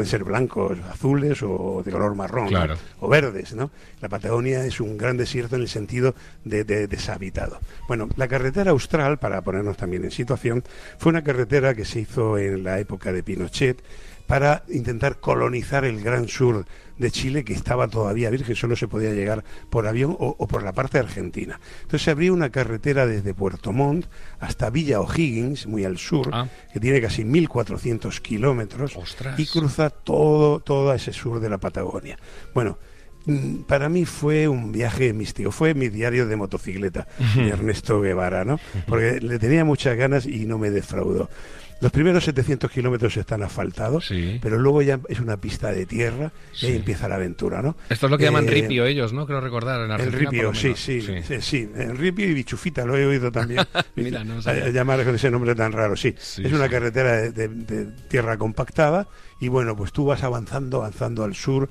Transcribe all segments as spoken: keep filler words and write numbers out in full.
pueden ser blancos, azules o de color marrón, claro, ¿no? O verdes, ¿no? La Patagonia es un gran desierto en el sentido de, de deshabitado. Bueno, la carretera austral, para ponernos también en situación, fue una carretera que se hizo en la época de Pinochet para intentar colonizar el gran sur de Chile, que estaba todavía virgen, solo se podía llegar por avión o, o por la parte argentina. Entonces se abrió una carretera desde Puerto Montt hasta Villa O'Higgins, muy al sur, ah. que tiene casi mil cuatrocientos kilómetros. ¡Ostras! Y cruza todo, todo ese sur de la Patagonia. Bueno, para mí fue un viaje místico, fue mi diario de motocicleta, de Ernesto Guevara, ¿no? Porque le tenía muchas ganas y no me defraudó. Los primeros setecientos kilómetros están asfaltados, sí, pero luego ya es una pista de tierra y sí, ahí empieza la aventura, ¿no? Esto es lo que eh, llaman ripio ellos, ¿no? Creo recordar en Argentina. El ripio, sí, sí, sí, sí, sí. El ripio y bichufita, lo he oído también. Mira, no a, a llamar con ese nombre tan raro, sí. sí es una sí. carretera de, de, de tierra compactada y bueno, pues tú vas avanzando, avanzando al sur.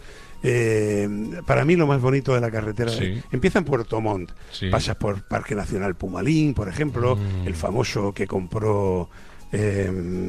Eh, para mí lo más bonito de la carretera sí. empieza en Puerto Montt, sí. pasas por Parque Nacional Pumalín, por ejemplo, mm. el famoso que compró Eh,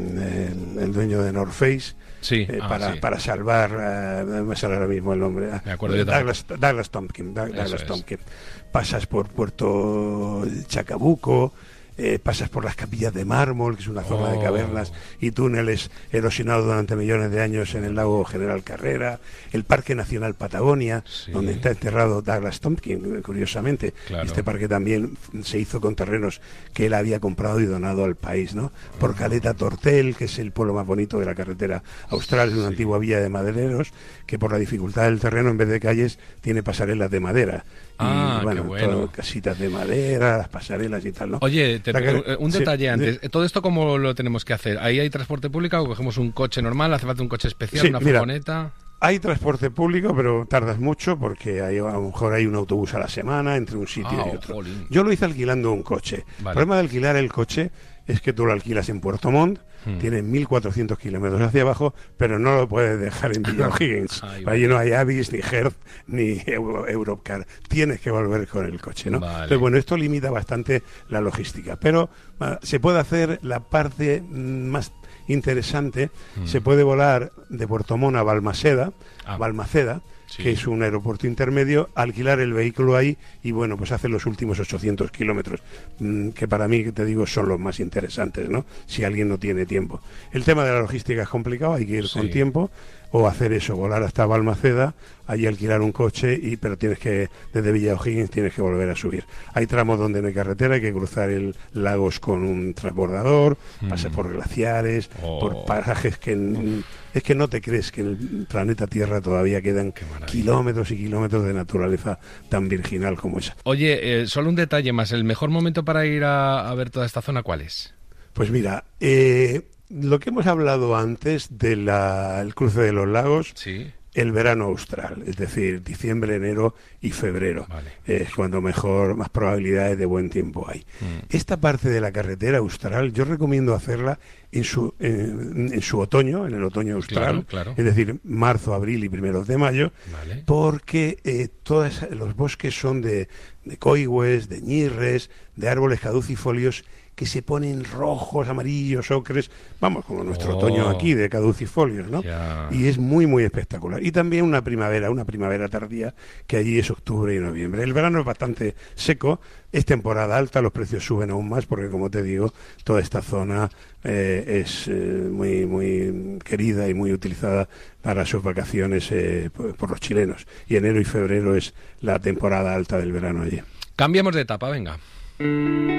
el, el dueño de North Face, sí. eh, ah, para, sí. para salvar, uh, no me sale ahora mismo el nombre, me acuerdo yo Douglas, Douglas Tompkins, Douglas Tompkins. Pasas por Puerto Chacabuco, eh, pasas por las capillas de mármol, que es una zona oh. de cavernas y túneles erosionados durante millones de años en el lago General Carrera, el Parque Nacional Patagonia, sí. donde está enterrado Douglas Tompkins, curiosamente. Claro. Este parque también se hizo con terrenos que él había comprado y donado al país, ¿no? Por Caleta Tortel, que es el pueblo más bonito de la carretera austral, es una sí. antigua villa de madereros, que por la dificultad del terreno, en vez de calles, tiene pasarelas de madera. Ah, y bueno, qué bueno. todo, casitas de madera, las pasarelas y tal, ¿no? Oye, te, la, un detalle sí, antes. De... ¿Todo esto cómo lo tenemos que hacer? ¿Ahí hay transporte público o cogemos un coche normal? ¿Hace falta un coche especial, sí, una mira, furgoneta? Hay transporte público, pero tardas mucho porque hay, a lo mejor hay un autobús a la semana entre un sitio ah, y otro. Jolín. Yo lo hice alquilando un coche. Vale. El problema de alquilar el coche es que tú lo alquilas en Puerto Montt, hmm. tiene mil cuatrocientos kilómetros hacia abajo, pero no lo puedes dejar en Villa O'Higgins. Ahí vale. no hay Avis, ni Hertz, ni Euro, Europcar. Tienes que volver con el coche, ¿no? Vale. Entonces, bueno, esto limita bastante la logística, pero uh, se puede hacer la parte más interesante, hmm. se puede volar de Puerto Montt a Balmaceda, ah. Balmaceda, sí. que es un aeropuerto intermedio, alquilar el vehículo ahí y bueno, pues hacer los últimos ochocientos kilómetros, mmm, que para mí, te digo, son los más interesantes, ¿no? Si alguien no tiene tiempo. El tema de la logística es complicado, hay que ir sí. con tiempo, o hacer eso, volar hasta Balmaceda, allí alquilar un coche, y pero tienes que, desde Villa O'Higgins tienes que volver a subir. Hay tramos donde no hay carretera, hay que cruzar el lagos con un transbordador, mm. pasar por glaciares, oh. por parajes que... En, es que no te crees que en el planeta Tierra todavía quedan kilómetros y kilómetros de naturaleza tan virginal como esa. Oye, eh, solo un detalle más, ¿el mejor momento para ir a, a ver toda esta zona cuál es? Pues mira, eh, lo que hemos hablado antes del cruce de los lagos, sí. el verano austral, es decir, diciembre, enero y febrero, vale. es eh, cuando mejor, más probabilidades de buen tiempo hay. Mm. Esta parte de la carretera austral yo recomiendo hacerla en su, en, en su otoño, en el otoño austral, claro, claro. es decir, marzo, abril y primeros de mayo, vale. porque eh, todos los bosques son de, de coigües, de ñirres, de árboles caducifolios que se ponen rojos, amarillos, ocres, vamos, como nuestro oh. otoño aquí de caducifolios, ¿no? Yeah. Y es muy, muy espectacular. Y también una primavera, una primavera tardía, que allí es octubre y noviembre. El verano es bastante seco, es temporada alta, los precios suben aún más, porque como te digo, toda esta zona eh, es eh, muy, muy querida y muy utilizada para sus vacaciones eh, por, por los chilenos. Y enero y febrero es la temporada alta del verano allí. Cambiamos de etapa, venga.